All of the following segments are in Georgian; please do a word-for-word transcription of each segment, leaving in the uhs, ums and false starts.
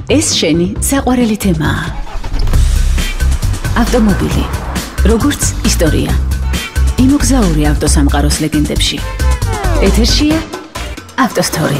ეს შენი საყვარელი თემაა. ავტომობილი, როგორც ისტორია. იმოგზაური ავტოსამყაროს ლეგენდებში. ეთერშია ავტოსტორი.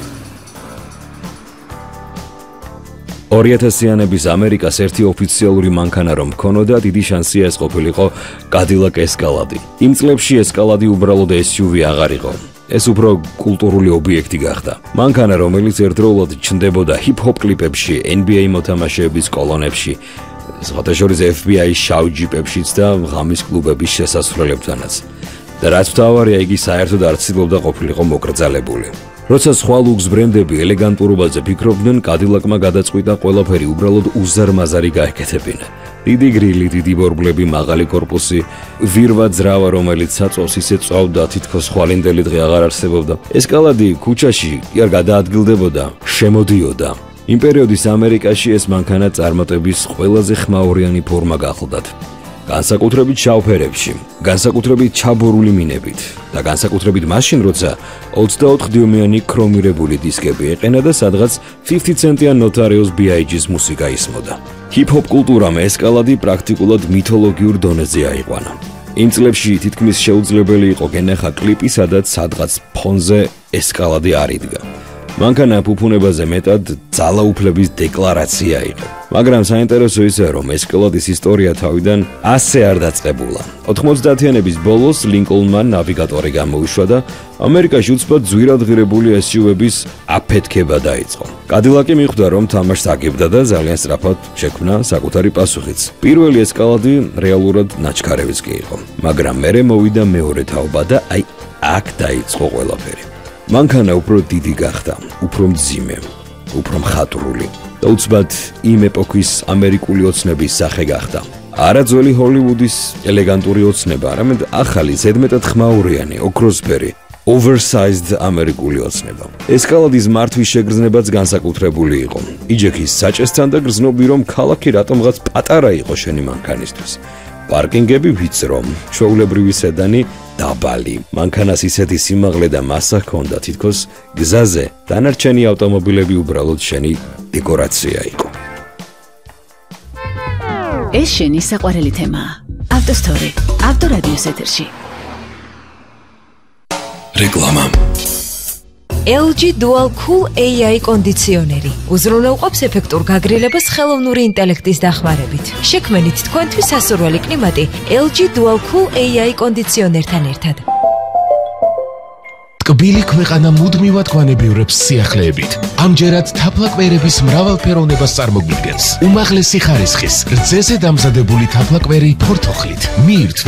ორი ათასიანების ამერიკას ერთი ოფიციალური მანქანა რომ ქონოდა, დიდი შანსია ეს ყოფილიყო Cadillac Escalade. იმ წლებში Escalade უბრალოდ ეს იუ ვი აღარ იყო. ეს უფრო კულტურული ობიექტი გახდა. მანქანა, რომელიც ერთდროულად ჩნდებოდა ჰიპ-ჰოპ კლიპებში, ენ ბი ეი მოთამაშეების კოლონებში, სხვათა შორის ეფ ბი აის შავ ჯიპებშიც და ღამის კლუბების შესასვლელებთანაც. და რაც მთავარია, იგი საერთოდ არ ცდილობდა ყოფილიყო მოკრძალებული. როცა სხვა ლუქს ბრენდები ელეგანტურობაზე ფიქრობდნენ, Cadillac-მა გადაწყვიტა ყველაფერი უბრალოდ უზარმაზარი გაეკეთებინა. დიდი გრილი, დიდი ბორბლები, მაღალი კორპუსი, ვირვა ძრავა, რომელიც საწვავს ისე წვავდა, თითქოს ხვალინდელი დღე აღარ არსებობდა. Escalade ქუჩაში კი არ გადაადგილდებოდა, შემოდიოდა. იმ პერიოდის ამერიკაში ეს მანქანა წარმატების ყველაზე ხმაურიანი ფორმა გახლდათ. განსაკუთრებით შავ ფერებში, განსაკუთრებით ჩაბორული მინებით და განსაკუთრებით მაშინ, როცა ოცდაოთხ დიუმიანი ქრომირებული დისკები ეყენა და სადღაც πενήντα ცენტიან Notorious ბი აი ჯის მუსიკა ისმოდა. ჰიპ-ჰოპ კულტურამ Escalade პრაქტიკულად მითოლოგიურ დონეზე აიყვანა. იმ წლებში თითქმის შეუძლებელი იყო გენახა კლიპი, სადაც სადღაც ფონზე Escalade არ იდგა. მანქანა ფუფუნებაზე მეტად ძალაუფლების დეკლარაცია იყო. მაგრამ საინტერესო ისეა, რომ Escalade-ის ისტორია თავიდან ასე არ დაწყებულა. ოთხმოცდაათიანების ბოლოს ლინკოლნმა ნავიგატორი გამოუშვა და ამერიკაში უცბად ძვირად ღირებული ეს იუ ვების აფეთქება დაიწყო. Cadillac-ი მიხვდა, რომ თამაშს აგებდა და ძალიან სწრაფად შექმნა საკუთარი პასუხიც. პირველი Escalade რეალურად ნაჩქარევიც კი იყო, მაგრამ მერე მოვიდა მეორე თაობა და აი აქ დაიწყო ყველაფერი. მანქანა უფრო დიდი გახდა, უფრო მძიმე, უფრო მხატვრული და უცბად იმ ეპოქის ამერიკული ოცნების სახე გახდა. არა ძველი ჰოლივუდის ელეგანტური ოცნება, არამედ ახალი, ზედმეტად ხმაურიანი, ოქროსფერი, oversized ამერიკული ოცნება. Escalade-ის მართვის შეგრძნებაც განსაკუთრებული იყო. იჯექის საჭესთან და გრძნობი, რომ ქალაქი რატომღაც პატარა იყო შენი მანქანისთვის. პარკინგები ვიწრო, ჩვეულებრივი სედანი დაბალი. მანქანას ისეთი სიმაღლე და მასა ჰქონდა, თითქოს გზაზე დანარჩენი ავტომობილები უბრალოდ შენი დეკორაცია იყო. ეს შენი საყვარელი თემაა. ავტოსტორი, ავტორადიოს ეთერში. რეკლამა. ელ ჯი Dual Cool ეი აი კონდიციონერი უზრუნველყოფს ეფექტურ გაგრილებას ხელოვნური ინტელექტის დახმარებით. შექმნით თქვენთვის სასურველი კლიმატი ელ ჯი Dual Cool ეი აი კონდიციონერთან ერთად. ტკბილი ქვეყანა მუდმივად გვანებიურებს სიახლეებით. ამჯერად თაფლაკვერების მრავალფეროვნებას წარმოგვიდგენს. უმაღლესი ხარისხის, რძეზე დამზადებული თაფლაკვერი ფორთოხლით. მიირთმევ